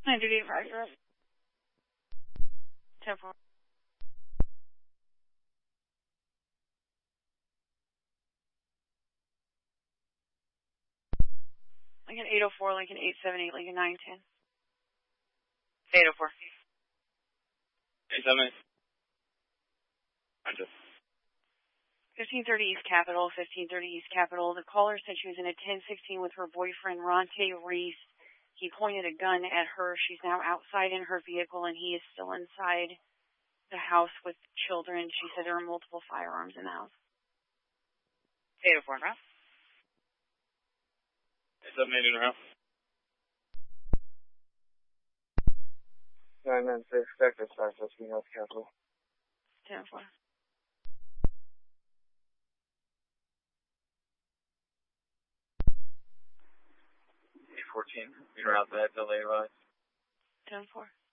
938 10-4. Lincoln 804, Lincoln 878, Lincoln 910. 804. 878. 1530 East Capitol, 1530 East Capitol. The caller said she was in a 1016 with her boyfriend, Ronte Reese. He pointed a gun at her. She's now outside in her vehicle, and he is still inside the house with children. She said there are multiple firearms in the house. 804, bro. 878 around. 996, Vector 515 North Capitol. 10-4. 14. You're out that delay rise. 10-4.